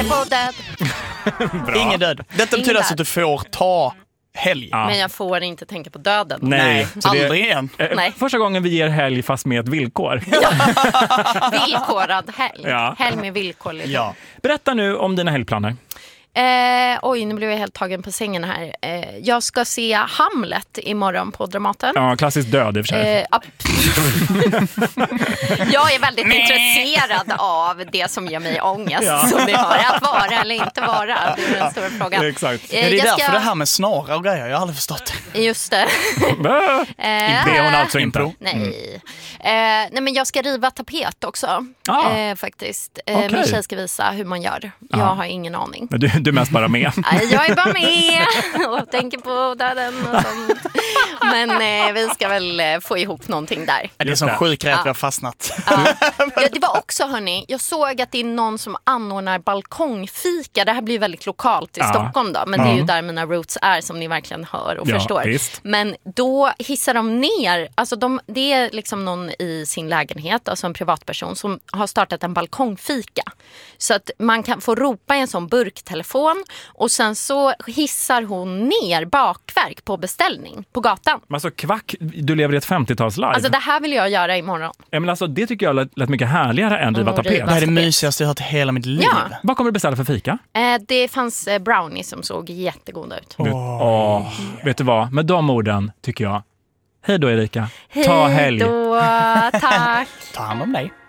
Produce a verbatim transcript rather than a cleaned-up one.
tänka på död. Ingen död. Detta betyder alltså att du får ta helg. Ja. Men jag får inte tänka på döden. Nej, så det- Aldrig igen. Eh, Nej. Första gången vi ger helg fast med ett villkor. Villkorad helg. Ja. Helg med villkor. Liksom. Ja. Berätta nu om dina helgplaner. Eh, oj, nu blev jag helt tagen på sängen här. Eh, jag ska se Hamlet imorgon på Dramaten. Ja, klassiskt död i och för sig. Eh, ab- jag är väldigt intresserad av det som ger mig ångest. Ja. Som det har att vara eller inte vara. Det är den stora frågan. Exakt. Eh, Ja, det är jag därför ska- det här med snara och grejer, jag har aldrig förstått. Just det. Äh, Eh, det är hon alltså inte. Impro. Nej. Eh, nej, men jag ska riva tapet också. Ah. Eh, faktiskt. Eh, Okej. Min tjej ska visa hur man gör. Jag Ah. har ingen aning. Men Du, du är mest bara med. Nej, jag är bara med och tänker på döden och sånt. Men eh, vi ska väl eh, få ihop någonting där. Det är Just som det. sjuk rätt Ja. vi har fastnat. Ja. Ja, det var också, hörni, jag såg att det är någon som anordnar balkongfika. Det här blir väldigt lokalt i Ja. Stockholm då. Men det är ju Ja. där mina roots är, som ni verkligen hör och Ja, förstår. visst. Men då hissar de ner, alltså de, det är liksom någon i sin lägenhet, alltså en privatperson som har startat en balkongfika. Så att man kan få ropa i en sån burktelefon och sen så hissar hon ner bakverk på beställning på gatan. Men alltså kvack, du lever i ett femtiotalslive. Alltså det här vill jag göra imorgon. Ja, men alltså, det tycker jag lät, lät mycket härligare än riva Och tapet. riva. Det här är det mysigaste jag har hört i hela mitt liv. Ja. Vad kommer du beställa för fika? Eh, det fanns eh, brownies som såg jättegoda ut. Vet, åh, vet du vad? Med de orden tycker jag. Hej då Erika. Ta helg. Hej då, tack. Ta hand om dig.